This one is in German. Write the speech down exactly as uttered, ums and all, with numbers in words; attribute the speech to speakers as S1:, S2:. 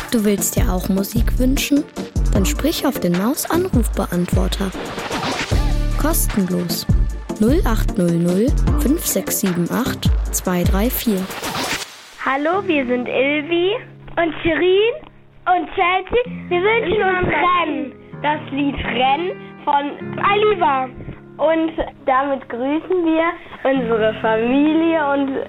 S1: Du willst dir auch Musik wünschen? Dann sprich auf den Maus-Anrufbeantworter. Kostenlos. null acht null null fünf sechs sieben acht zwei drei vier.
S2: Hallo, wir sind Ilvi und Shirin und Chelsea. Wir wünschen uns Rennen. Das Lied Rennen von Aliva. Und damit grüßen wir unsere Familie und